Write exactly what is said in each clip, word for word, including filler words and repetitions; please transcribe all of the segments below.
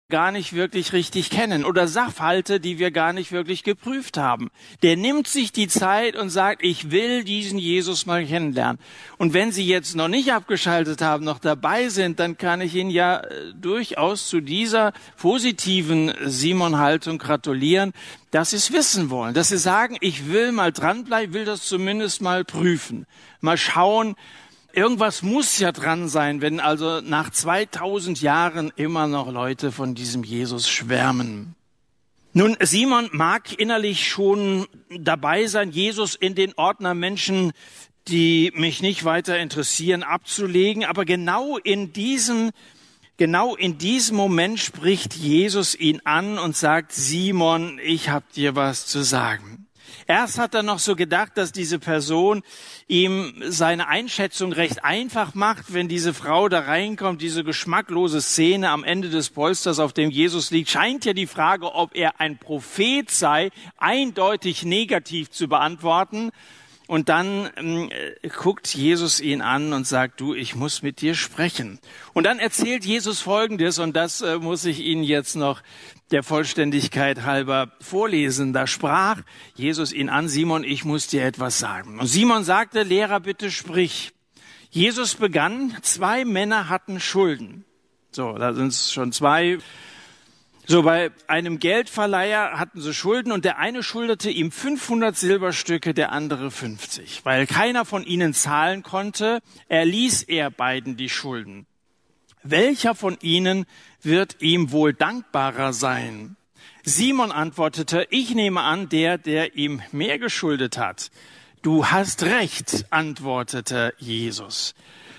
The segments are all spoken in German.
gar nicht wirklich richtig kennen oder Sachverhalte, die wir gar nicht wirklich geprüft haben. Der nimmt sich die Zeit und sagt, ich will diesen Jesus mal kennenlernen. Und wenn Sie jetzt noch nicht abgeschaltet haben, noch dabei sind, dann kann ich Ihnen ja äh, durchaus zu dieser positiven Simon-Haltung gratulieren, dass Sie es wissen wollen, dass Sie sagen, ich will mal dranbleiben, will das zumindest mal prüfen, mal schauen. Irgendwas muss ja dran sein, wenn also nach zweitausend Jahren immer noch Leute von diesem Jesus schwärmen. Nun, Simon mag innerlich schon dabei sein, Jesus in den Ordner Menschen, die mich nicht weiter interessieren, abzulegen. Aber genau in diesem, genau in diesem Moment spricht Jesus ihn an und sagt, Simon, ich hab dir was zu sagen. Erst hat er noch so gedacht, dass diese Person ihm seine Einschätzung recht einfach macht, wenn diese Frau da reinkommt, diese geschmacklose Szene am Ende des Polsters, auf dem Jesus liegt, scheint ja die Frage, ob er ein Prophet sei, eindeutig negativ zu beantworten. Und dann äh, guckt Jesus ihn an und sagt, du, ich muss mit dir sprechen. Und dann erzählt Jesus Folgendes, und das äh, muss ich Ihnen jetzt noch der Vollständigkeit halber vorlesen. Da sprach Jesus ihn an, Simon, ich muss dir etwas sagen. Und Simon sagte, Lehrer, bitte sprich. Jesus begann, zwei Männer hatten Schulden. So, da sind es schon zwei. So, bei einem Geldverleiher hatten sie Schulden und der eine schuldete ihm fünfhundert Silberstücke, der andere fünfzig. Weil keiner von ihnen zahlen konnte, erließ er beiden die Schulden. Welcher von ihnen wird ihm wohl dankbarer sein? Simon antwortete, ich nehme an, der, der ihm mehr geschuldet hat. Du hast recht, antwortete Jesus.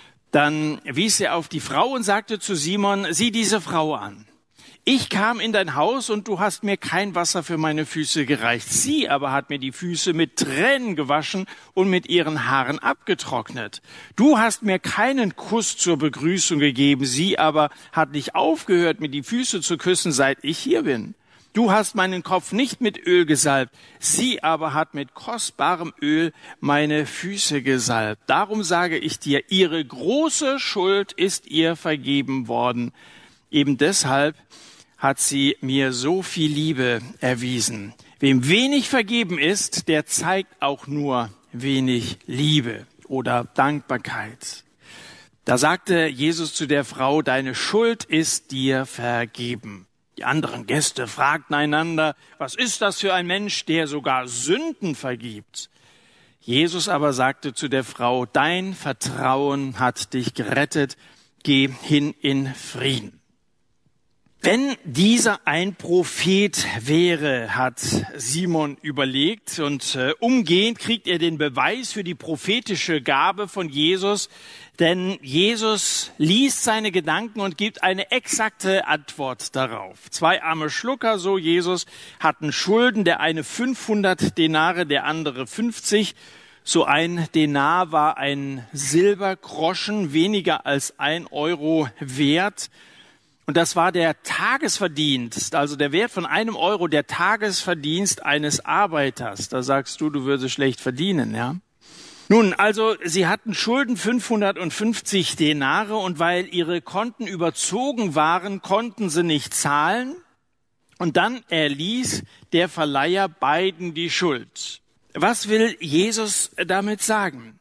Dann wies er auf die Frau und sagte zu Simon, sieh diese Frau an. Ich kam in dein Haus und du hast mir kein Wasser für meine Füße gereicht. Sie aber hat mir die Füße mit Tränen gewaschen und mit ihren Haaren abgetrocknet. Du hast mir keinen Kuss zur Begrüßung gegeben. Sie aber hat nicht aufgehört, mir die Füße zu küssen, seit ich hier bin. Du hast meinen Kopf nicht mit Öl gesalbt. Sie aber hat mit kostbarem Öl meine Füße gesalbt. Darum sage ich dir, ihre große Schuld ist ihr vergeben worden. Eben deshalb hat sie mir so viel Liebe erwiesen. Wem wenig vergeben ist, der zeigt auch nur wenig Liebe oder Dankbarkeit. Da sagte Jesus zu der Frau, deine Schuld ist dir vergeben. Die anderen Gäste fragten einander, was ist das für ein Mensch, der sogar Sünden vergibt? Jesus aber sagte zu der Frau, dein Vertrauen hat dich gerettet, geh hin in Frieden. Wenn dieser ein Prophet wäre, hat Simon überlegt, und äh, umgehend kriegt er den Beweis für die prophetische Gabe von Jesus, denn Jesus liest seine Gedanken und gibt eine exakte Antwort darauf. Zwei arme Schlucker, so Jesus, hatten Schulden, der eine fünfhundert Denare, der andere fünfzig. So ein Denar war ein Silbergroschen, weniger als ein Euro wert. Und das war der Tagesverdienst, also der Wert von einem Euro, der Tagesverdienst eines Arbeiters. Da sagst du, du würdest schlecht verdienen, ja? Nun, also sie hatten Schulden fünfhundertfünfzig Denare und weil ihre Konten überzogen waren, konnten sie nicht zahlen. Und dann erließ der Verleiher beiden die Schuld. Was will Jesus damit sagen?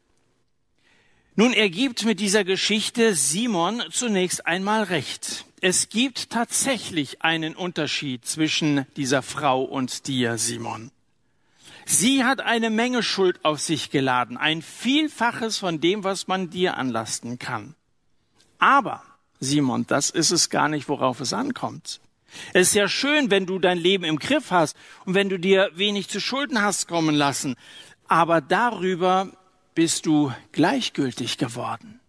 Nun, er gibt mit dieser Geschichte Simon zunächst einmal recht. Es gibt tatsächlich einen Unterschied zwischen dieser Frau und dir, Simon. Sie hat eine Menge Schuld auf sich geladen, ein Vielfaches von dem, was man dir anlasten kann. Aber, Simon, das ist es gar nicht, worauf es ankommt. Es ist ja schön, wenn du dein Leben im Griff hast und wenn du dir wenig zu Schulden hast kommen lassen. Aber darüber bist du gleichgültig geworden.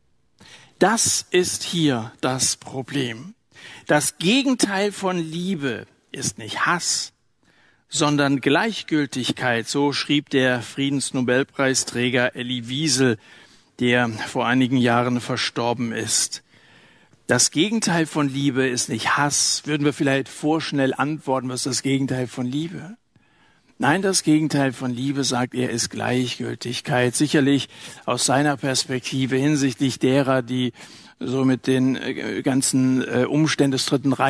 Das ist hier das Problem. Das Gegenteil von Liebe ist nicht Hass, sondern Gleichgültigkeit. So schrieb der Friedensnobelpreisträger Elie Wiesel, der vor einigen Jahren verstorben ist. Das Gegenteil von Liebe ist nicht Hass. Würden wir vielleicht vorschnell antworten, was ist das Gegenteil von Liebe? Nein, das Gegenteil von Liebe, sagt er, ist Gleichgültigkeit. Sicherlich aus seiner Perspektive hinsichtlich derer, die so mit den ganzen Umständen des Dritten Reiches